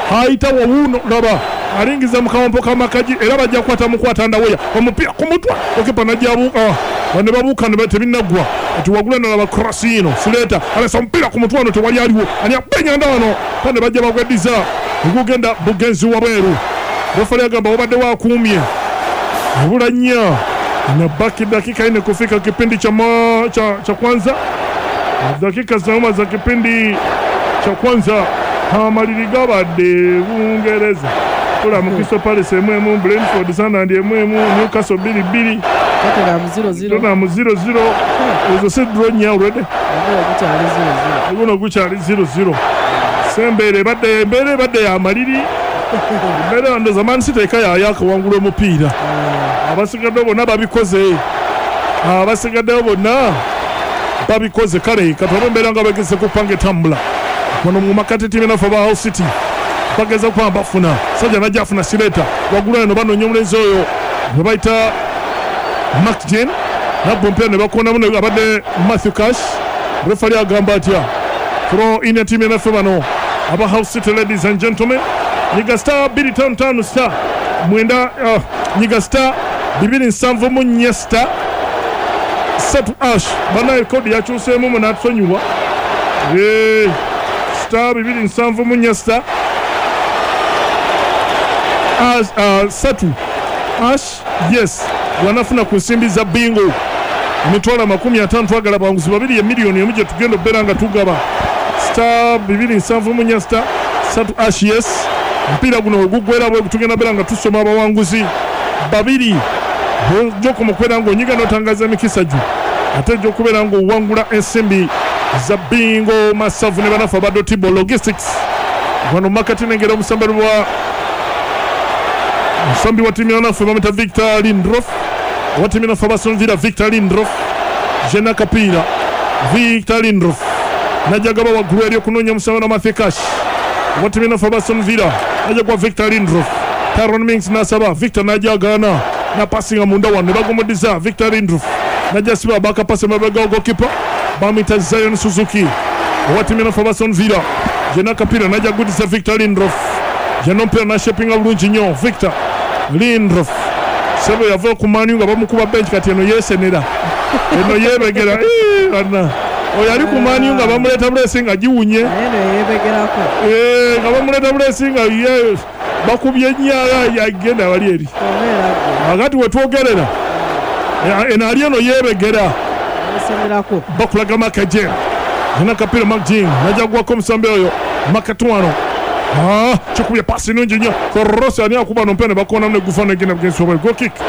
haita wawuno laba alingiza mukawampo kamakaji era bajja kwata mukwata ndaweya omupira ku mutwa okepa najjabuka bane babuka ne batebinagwa ati wagulana laba Krasino Sileta alesa mpira ku mutwa no tewali aliwo ani apenya ndano bane bajja bagwediza ngugenda bugenzi wabweru refali agamba obadde wakumye bulanya na baki dakika ine kufika kipindi cha kwanza dakika zama za kipindi cha kwanza hamaliriga badde Bungereza kula mu Crystal Palace emwemu Brentford Sunderland emwemu Newcastle 2-2 Tottenham 0-0 ezo se draw nya already guchali 0-0 sembere badde ya maliri mbere ndo zaman City kaya yaka wangule mupira abasigadde bona babikoze kale katobembera nga bageze kupange tambula kono mu makati timu na Hull City bageza kwa bafuna sajja najja afuna Sileta wagula eno bano nyomulenzi oyo baita Martin na bompera ne bakona muno abadde Matthew Cash referee agamba atya throw in timu na bano aba Hull City. Ladies and gentlemen, Nyiga Star 255 star mwenda Nyiga Star 274 star Satu Ash bana kodi yakyuseemu mu natusonyiwa star 274 star Satu Ash yes wanafuna kusimbiza bingo emitwala 50 twagala banguzi babiri ya milioni emuje tugenda beranga tugaba star 274 star Satu Ash yes mpira guno ogugwera bwe tugenda beranga tusoma abawanguzi babiri joko mukwera ngo nyiga notangaza mikisa ju ate joko kubera ngo wangula ensimbi za bingo masavu ne banafa bado Tibo Logistics wano makati nengera musambero wa musambi wa timu yana fama Victor Lindrof wa timu na Fabason Villa Victor Lindrof Jena Kapira Victor Lindrof najagaba wa Guerrero kunonya musawo na Mathekash wa timu na Fabason Villa najagwa Victor Lindrof Tyrone Mings na saba Victor najagana na passing amunda wane bagomodiza Victor Lindrof najasiba baka passe mabega goalkeeper bamita Zion Suzuki watimena Fabason Villa Jena Kapira najagudiza Victor Lindrof Jenompe na shaping abulungi nyo Victor Lindrof sebo yava kumani nga bamukuba bench kati eno yesenera eno yebegera ana oyali kumani nga bamuleta blessing ajiwunye eno yebegerako nga bamuleta blessing ye bakubye nyaala yagenda bali eri agati wetwogerera enali eno yebegera yesenderako bakulaga makaje Jena Kapira Magding najagwako musambe oyo makatwano chukubye pasi nungi nyo Rosa ani akuba nompene bakona mne gufana gina against over go kick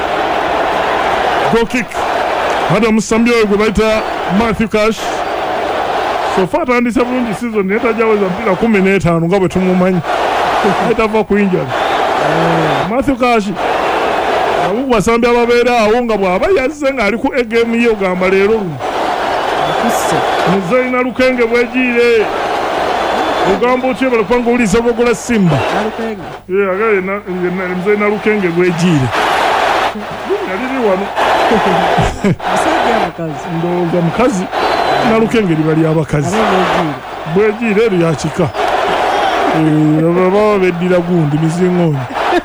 hada musambi oyo baita Matthew Cash so far tandisa bulungi season neta jaweza mpira 15 ngabwe tumumanyi atava kuinja Matthew Cash awu wasambi ababera awunga bwaba yasenga ali ku game yo gamba lero Muzaina Lukenge bwejire ugambo chebala kwangu uliza bogola Simba Lukenge agale na Muzaina Lukenge bwejire yaliri wano asajja abakazi ndoga mukazi na Lukenge libali abakazi bwejire eri yakika baba bedira gundi mizingonyi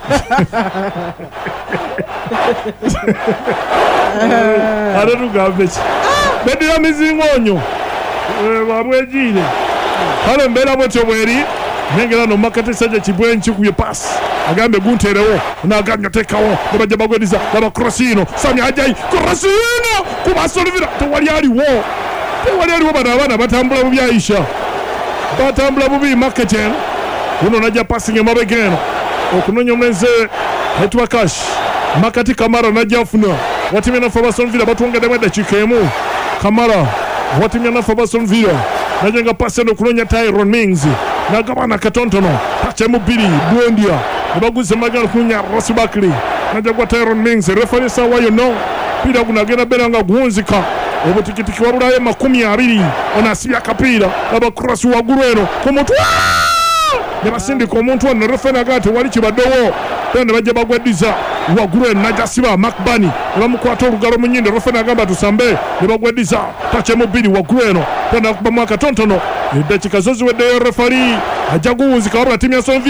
ara tugambechi bedira mizingonyo babwejire kale mbera bwetyo bweri nengera no makati sajja kibwenchi kuye pass agambe gunterewo nagamyo tekawo babaje bagwediza baba Krasino Sami Ajai Krasino kubasolvira tewali aliwo bana batambula bubyayisha batambula bubi marketing uno najja passing emabegeno okunonya omenze hetwa Cash makati Kamara najja afuna watimya na Fabason Villa batwongedde mweda chikemu Kamara watimya na Fabason Villa najenga pasi ndo kunonya Tyrone Mings nagabana katontono pache mubiri Buendia nebaguze magana kunonya Ross Barkley najagwa Tyrone Mings referee sawa yo no pira kunagenda beranga guhunzika obutikitiki wabulaye 20 onasibya kapira aba cross wa Guerrero kumutwa nebasindika omuntu ono referee agate wali kibaddewo tende bajja bagwediza wa Guerrero najasiba Makbani nebamukwata olugalo munyinde referee agamba tusambe nebagwediza pache mubiri wa Guerrero tende kuba mwaka tontono edakika zoziweddeyo referee ajaguhunzika wabula timu ya